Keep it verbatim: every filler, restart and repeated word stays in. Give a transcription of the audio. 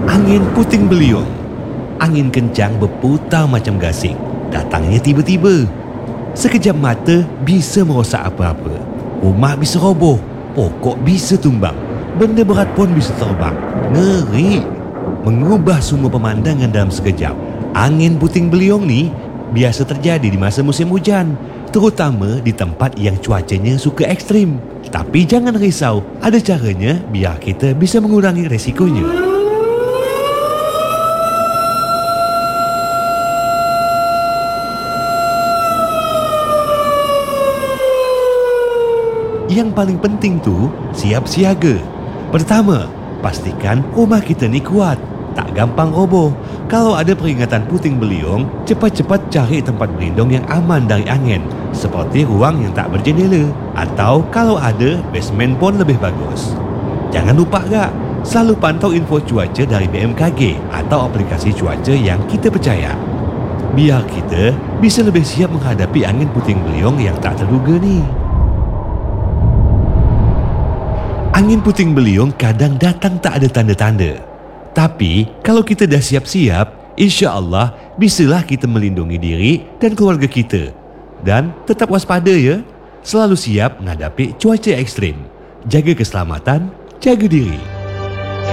Angin puting beliung. Angin kencang berputar macam gasing. Datangnya tiba-tiba. Sekejap mata bisa merosak apa-apa. Rumah bisa roboh, pokok bisa tumbang, benda berat pun bisa terbang. Ngeri. Mengubah semua pemandangan dalam sekejap. Angin puting beliung ni biasa terjadi di masa musim hujan, terutama di tempat yang cuacanya suka ekstrim. Tapi jangan risau, ada caranya biar kita bisa mengurangi resikonya. Yang paling penting tu, siap siaga. Pertama, pastikan rumah kita ni kuat, tak gampang roboh. Kalau ada peringatan puting beliung, cepat-cepat cari tempat berlindung yang aman dari angin, seperti ruang yang tak berjendela, atau kalau ada, basement pun lebih bagus. Jangan lupa gak, selalu pantau info cuaca dari B M K G atau aplikasi cuaca yang kita percaya, biar kita bisa lebih siap menghadapi angin puting beliung yang tak terduga ni. Angin puting beliung kadang datang tak ada tanda-tanda. Tapi, kalau kita dah siap-siap, insya-Allah bisalah kita melindungi diri dan keluarga kita. Dan tetap waspada ya. Selalu siap menghadapi cuaca ekstrim. Jaga keselamatan, jaga diri.